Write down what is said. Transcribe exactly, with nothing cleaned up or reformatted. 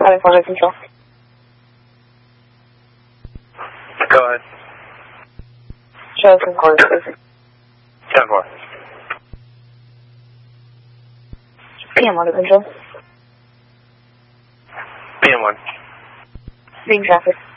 Having flight control. Go ahead. Show some course, please. ten four. P M one to control. P M one. Being traffic.